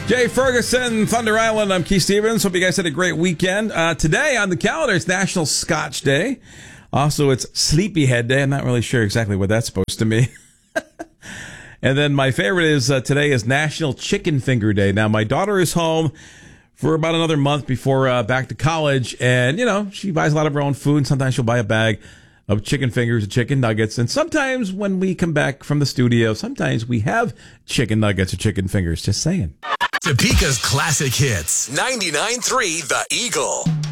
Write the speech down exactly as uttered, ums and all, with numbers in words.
Jay Ferguson, Thunder Island. I'm Keith Stevens. Hope you guys had a great weekend. Uh, today on the calendar, it's National Scotch Day. Also, it's Sleepyhead Day. I'm not really sure exactly what that's supposed to mean. And then my favorite is uh, today is National Chicken Finger Day. Now, my daughter is home for about another month before uh, back to college. And, you know, she buys a lot of her own food. Sometimes she'll buy a bag of chicken fingers or chicken nuggets. And sometimes when we come back from the studio, sometimes we have chicken nuggets or chicken fingers. Just saying. Topeka's classic hits. ninety-nine point three The Eagle.